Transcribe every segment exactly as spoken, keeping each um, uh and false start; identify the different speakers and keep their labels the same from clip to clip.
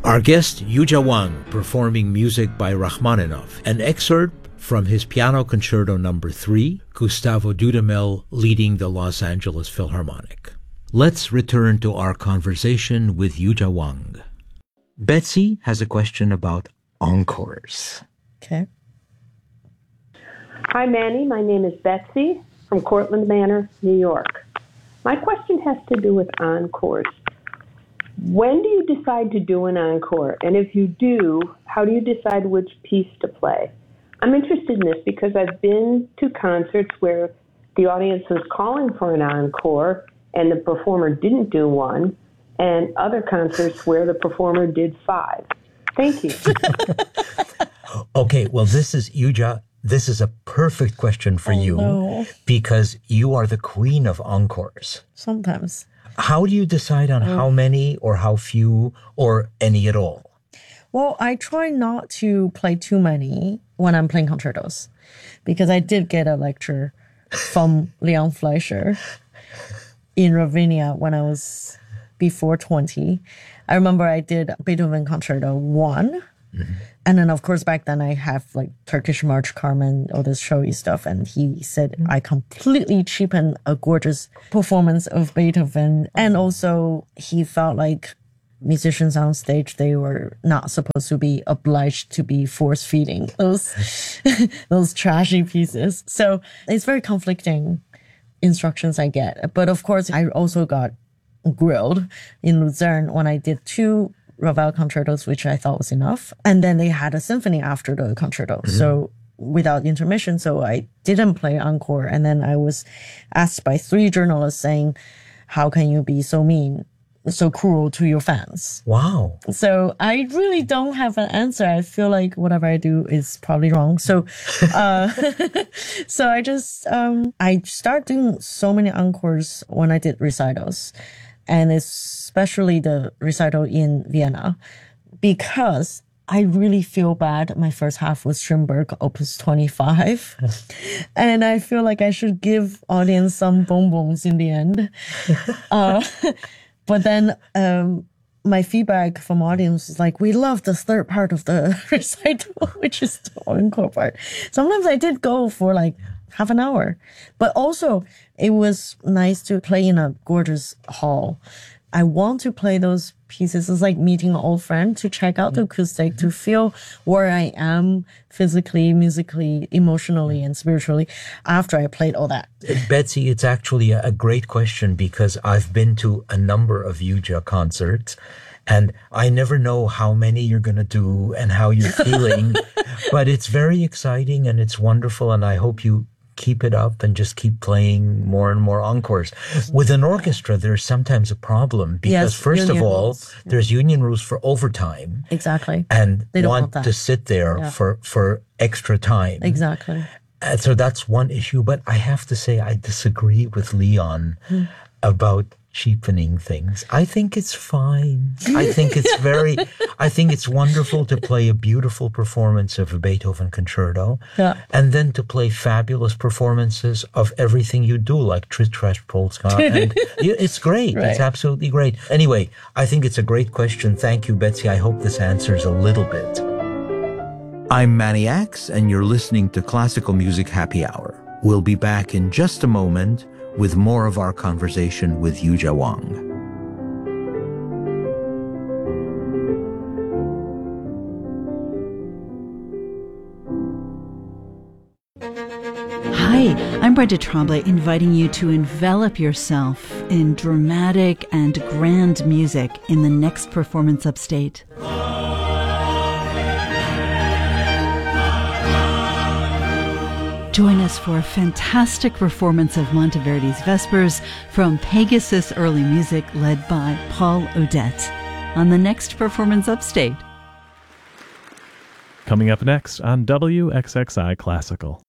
Speaker 1: Our guest, Yuja Wang, performing music by Rachmaninoff, an excerpt from his Piano Concerto Number three, Gustavo Dudamel leading the Los Angeles Philharmonic. Let's return to our conversation with Yuja Wang. Betsy has a question about encores.
Speaker 2: Okay.
Speaker 3: Hi, Manny. My name is Betsy from Cortlandt Manor, New York. My question has to do with encores. When do you decide to do an encore? And if you do, how do you decide which piece to play? I'm interested in this because I've been to concerts where the audience was calling for an encore and the performer didn't do one, and other concerts where the performer did five. Thank you.
Speaker 1: Okay, well, this is, Yuja, this is a perfect question for
Speaker 2: oh,
Speaker 1: you
Speaker 2: no.
Speaker 1: because you are the queen of encores.
Speaker 2: Sometimes.
Speaker 1: How do you decide on how many or how few or any at all?
Speaker 2: Well, I try not to play too many when I'm playing concertos because I did get a lecture from Leon Fleischer in Ravinia when I was before twenty. I remember I did Beethoven Concerto one. Mm-hmm. And then, of course, back then I have like Turkish March, Carmen, all this showy stuff. And he said mm-hmm. I completely cheapened a gorgeous performance of Beethoven. And also he felt like musicians on stage, they were not supposed to be obliged to be force-feeding those, those trashy pieces. So it's very conflicting instructions I get. But of course, I also got grilled in Lucerne when I did two Ravel concertos, which I thought was enough. And then they had a symphony after the concerto. Mm-hmm. So without intermission. So I didn't play encore. And then I was asked by three journalists saying, how can you be so mean, so cruel to your fans?
Speaker 1: Wow.
Speaker 2: So I really don't have an answer. I feel like whatever I do is probably wrong. So, uh, so I just, um, I started doing so many encores when I did recitals. And especially the recital in Vienna, because I really feel bad. My first half was Schoenberg, Opus twenty-five. And I feel like I should give audience some bonbons in the end. Uh, but then um, my feedback from audience is like, we love the third part of the recital, which is the encore part. Sometimes I did go for like half an hour. But also, it was nice to play in a gorgeous hall. I want to play those pieces. It's like meeting an old friend, to check out the acoustic, to feel where I am physically, musically, emotionally, and spiritually after I played all that.
Speaker 1: Betsy, it's actually a great question because I've been to a number of Yuja concerts. And I never know how many you're going to do and how you're feeling. But it's very exciting and it's wonderful. And I hope you keep it up and just keep playing more and more encores. With an orchestra, there's sometimes a problem because,
Speaker 2: yes,
Speaker 1: first of all,
Speaker 2: rules.
Speaker 1: there's union rules for overtime.
Speaker 2: Exactly.
Speaker 1: And
Speaker 2: they don't
Speaker 1: want
Speaker 2: want that.
Speaker 1: to sit there yeah. for, for extra time.
Speaker 2: Exactly.
Speaker 1: And so that's one issue. But I have to say, I disagree with Leon mm. about cheapening things. I think it's fine. I think it's very, I think it's wonderful to play a beautiful performance of a Beethoven concerto
Speaker 2: yeah.
Speaker 1: and then to play fabulous performances of everything you do, like Tritt Trash Polska. And it's great.
Speaker 2: Right.
Speaker 1: It's absolutely great. Anyway, I think it's a great question. Thank you, Betsy. I hope this answers a little bit. I'm Manny Axe, and you're listening to Classical Music Happy Hour. We'll be back in just a moment with more of our conversation with Yuja Wang.
Speaker 4: Hi, I'm Brenda Tremblay, inviting you to envelop yourself in dramatic and grand music in the next performance upstate. Join us for a fantastic performance of Monteverdi's Vespers from Pegasus Early Music, led by Paul Odette, on the next performance upstate.
Speaker 5: Coming up next on W X X I Classical.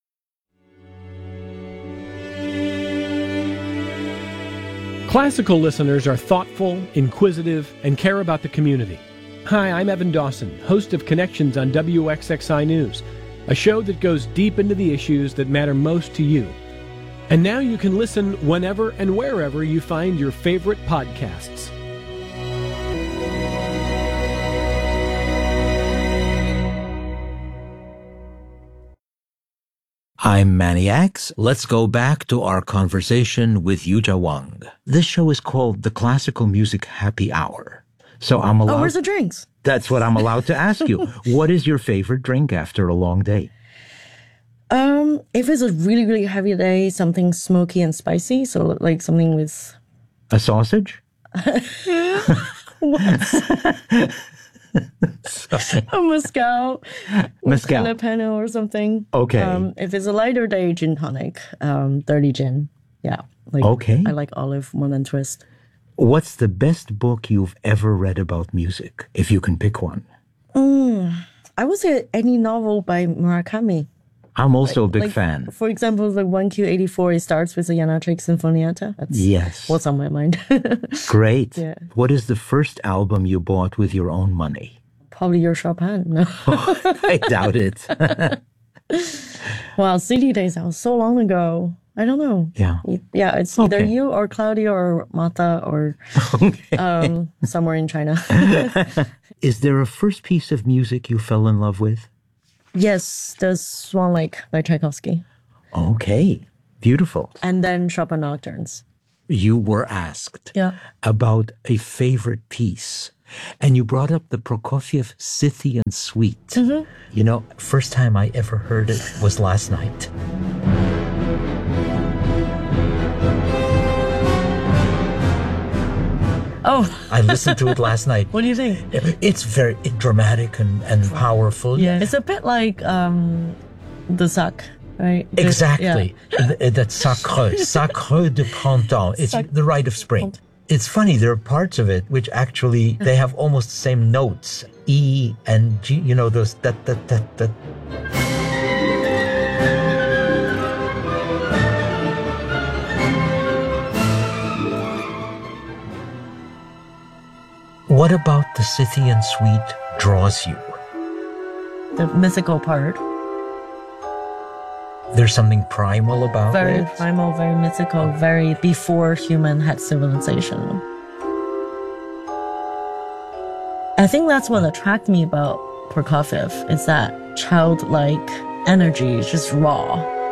Speaker 6: Classical listeners are thoughtful, inquisitive, and care about the community. Hi, I'm Evan Dawson, host of Connections on W X X I News, a show that goes deep into the issues that matter most to you. And now you can listen whenever and wherever you find your favorite podcasts.
Speaker 1: I'm Maniacs. Let's go back to our conversation with Yuja Wang. This show is called the Classical Music Happy Hour. So I'm allowed...
Speaker 2: Oh, where's the drinks?
Speaker 1: That's what I'm allowed to ask you. What is your favorite drink after a long day?
Speaker 2: Um, if it's a really, really heavy day, something smoky and spicy. So like something with...
Speaker 1: A sausage?
Speaker 2: a mezcal.
Speaker 1: Mezcal.
Speaker 2: Jalapeno or something.
Speaker 1: Okay.
Speaker 2: Um, if it's a lighter day, gin tonic. Um, dirty gin. Yeah. Like,
Speaker 1: Okay.
Speaker 2: I like olive more than twist.
Speaker 1: What's the best book you've ever read about music, if you can pick one?
Speaker 2: I would say any novel by Murakami.
Speaker 1: I'm also a big
Speaker 2: Like,
Speaker 1: fan.
Speaker 2: For example, the one Q eighty-four, it starts with the Janacek Sinfonietta. That's
Speaker 1: Yes.
Speaker 2: what's on my mind.
Speaker 1: Great.
Speaker 2: Yeah.
Speaker 1: What is the first album you bought with your own money?
Speaker 2: Probably your Chopin. No.
Speaker 1: I doubt it.
Speaker 2: Wow, C D days, that was so long ago. I don't know.
Speaker 1: Yeah.
Speaker 2: Yeah, it's either
Speaker 1: Okay.
Speaker 2: you or Claudia or Mata or um, somewhere in China.
Speaker 1: Is there a first piece of music you fell in love with?
Speaker 2: Yes, there's Swan Lake by Tchaikovsky.
Speaker 1: Okay. Beautiful.
Speaker 2: And then Chopin Nocturnes.
Speaker 1: You were asked
Speaker 2: Yeah.
Speaker 1: about a favorite piece, and you brought up the Prokofiev Scythian Suite.
Speaker 2: Mm-hmm.
Speaker 1: You know, first time I ever heard it was last night.
Speaker 2: Oh,
Speaker 1: I listened to it last night.
Speaker 2: what do you think?
Speaker 1: It's very dramatic and, and powerful.
Speaker 2: Yeah, it's a bit like um, the Sac, right? The-
Speaker 1: Exactly.
Speaker 2: yeah.
Speaker 1: Th- That sacre, sacre de printemps. It's
Speaker 2: Sac-
Speaker 1: the rite of spring. It's funny, there are parts of it which actually, they have almost the same notes. E and G, you know, those, that, that, that, that. What about the Scythian Suite draws you?
Speaker 2: The mythical part.
Speaker 1: There's something primal about
Speaker 2: Very
Speaker 1: it.
Speaker 2: primal, very mythical, very before human had civilization. I think that's what attracted me about Prokofiev, is that childlike energy, just raw.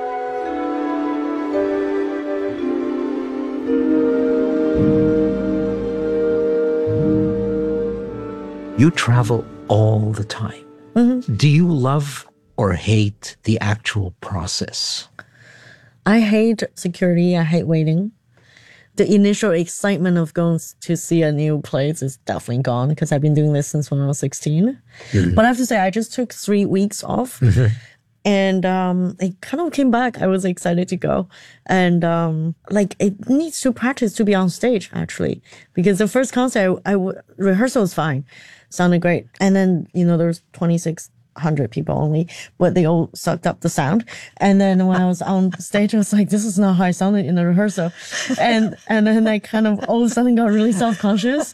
Speaker 1: You travel all the time. Do you love or hate the actual process?
Speaker 2: I hate security. I hate waiting. The initial excitement of going to see a new place is definitely gone because I've been doing this since when I was sixteen. But I have to say, I just took three weeks off. And um, it kind of came back. I was excited to go. And um, like, it needs to practice to be on stage, actually. Because the first concert, I, I w- rehearsal was fine. Sounded great. And then, you know, there was twenty-six hundred people only, but they all sucked up the sound. And then when I was on stage, I was like, this is not how I sounded in the rehearsal. And and then I kind of all of a sudden got really self-conscious.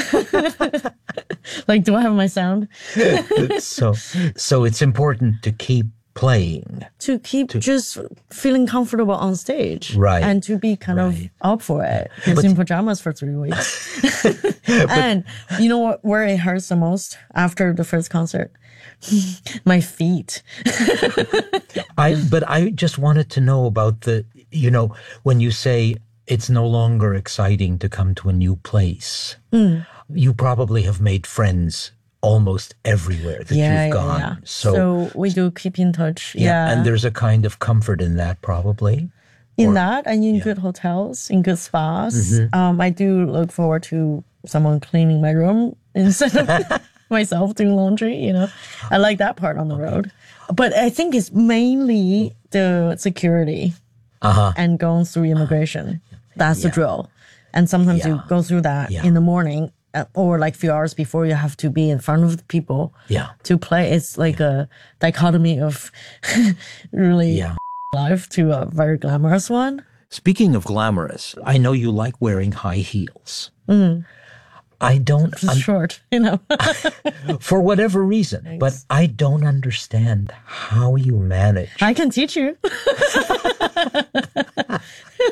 Speaker 2: Like, do I have my sound?
Speaker 1: so, so it's important to keep playing.
Speaker 2: To keep just feeling comfortable on stage.
Speaker 1: Right.
Speaker 2: And to be kind
Speaker 1: Right.
Speaker 2: of up for it. Because in pajamas for three weeks. And you know what, where it hurts the most after the first concert? My feet.
Speaker 1: I, but I just wanted to know about the, you know, when you say it's no longer exciting to come to a new place,
Speaker 2: Mm.
Speaker 1: you probably have made friends almost everywhere that
Speaker 2: Yeah,
Speaker 1: you've
Speaker 2: yeah,
Speaker 1: gone.
Speaker 2: yeah.
Speaker 1: So,
Speaker 2: So we do keep in touch. Yeah.
Speaker 1: and there's a kind of comfort in that probably.
Speaker 2: in
Speaker 1: or-
Speaker 2: that and in good hotels, in good spas.
Speaker 1: Mm-hmm.
Speaker 2: Um, I do look forward to someone cleaning my room instead of myself doing laundry, you know. I like that part on the road. But I think it's mainly the security
Speaker 1: Uh-huh.
Speaker 2: and going through immigration. That's the drill. And sometimes you
Speaker 1: Yeah.
Speaker 2: go through that
Speaker 1: Yeah.
Speaker 2: in the morning uh, or like a few hours before you have to be in front of the people
Speaker 1: Yeah.
Speaker 2: to play. It's like a dichotomy of really
Speaker 1: Yeah.
Speaker 2: life to a very glamorous one.
Speaker 1: Speaking of glamorous, I know you like wearing high heels. I don't,
Speaker 2: It's
Speaker 1: un-
Speaker 2: short, you know.
Speaker 1: for whatever reason, but I don't understand how you manage.
Speaker 2: I can teach you.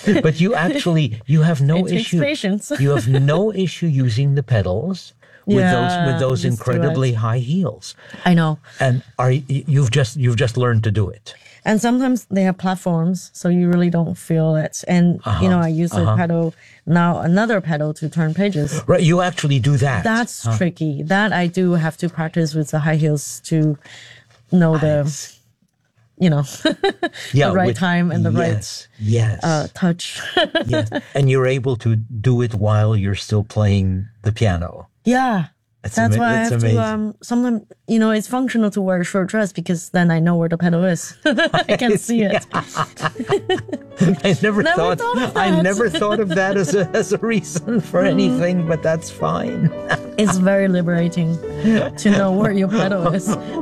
Speaker 1: But you actually, you have no
Speaker 2: It takes
Speaker 1: issue.
Speaker 2: patience.
Speaker 1: You have no issue using the pedals with
Speaker 2: Yeah,
Speaker 1: those with those
Speaker 2: used to
Speaker 1: incredibly
Speaker 2: it.
Speaker 1: high heels.
Speaker 2: I know.
Speaker 1: And are you- you've just you've just learned to do it.
Speaker 2: And sometimes they have platforms, so you really don't feel it. And, you know, I use a pedal, now another pedal to turn pages.
Speaker 1: Right, you actually do that.
Speaker 2: That's tricky. That I do have to practice with the high heels to know the, you know,
Speaker 1: yeah,
Speaker 2: the right
Speaker 1: with-
Speaker 2: time and the
Speaker 1: yes, yes,
Speaker 2: right uh, touch.
Speaker 1: yes. And you're able to do it while you're still playing the piano.
Speaker 2: Yeah.
Speaker 1: It's
Speaker 2: That's
Speaker 1: ama-
Speaker 2: why I
Speaker 1: it's
Speaker 2: have
Speaker 1: amazing.
Speaker 2: to, um, sometimes, you know, it's functional to wear a short dress because then I know where the pedal is. I can see it.
Speaker 1: I never,
Speaker 2: Never
Speaker 1: thought,
Speaker 2: thought of
Speaker 1: I
Speaker 2: that.
Speaker 1: never thought of that as a as a reason for anything, but that's fine.
Speaker 2: It's very liberating to know where your pedal is.